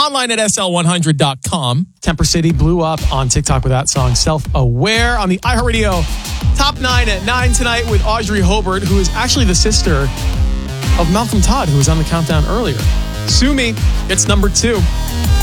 online at SL100.com. Temper City blew up on TikTok with that song, Self-Aware, on the iHeartRadio Top 9 at 9 tonight with Audrey Hobart, who is actually the sister of Malcolm Todd, who was on the countdown earlier. Sue Me, it's number 2.